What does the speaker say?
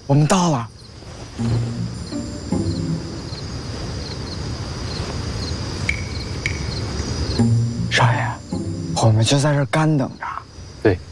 我们到了。少爷，我们就在这儿干等着。 对，